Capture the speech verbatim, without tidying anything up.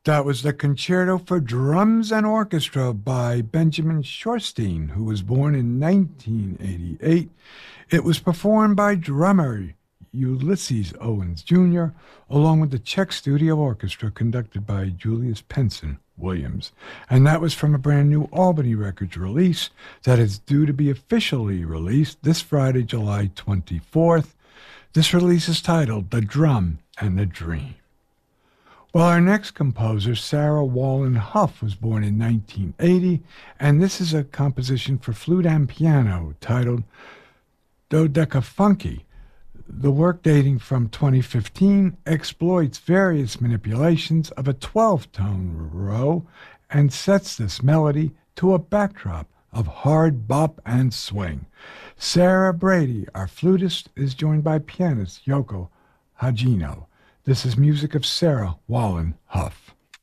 That was the Concerto for Drums and Orchestra by Benjamin Shorstein, who was born in nineteen eighty-eight. It was performed by drummer Ulysses Owens Junior, along with the Czech Studio Orchestra conducted by Julius Penson Williams. And that was from a brand new Albany Records release that is due to be officially released this Friday, July twenty-fourth. This release is titled The Drum and the Dream. Well, our next composer, Sarah Wallen Huff, was born in nineteen eighty, and this is a composition for flute and piano titled Dodecafunky. The work, dating from twenty fifteen, exploits various manipulations of a twelve-tone row and sets this melody to a backdrop of hard bop and swing. Sarah Brady, our flutist, is joined by pianist Yoko Hagino. This is music of Sarah Wallen Huff.